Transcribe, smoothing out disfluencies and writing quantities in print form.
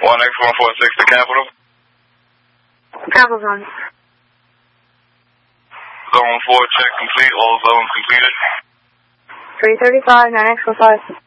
1X146 to Capital. Capital Zone. Zone 4 check complete. All zones completed. 335, 9X45.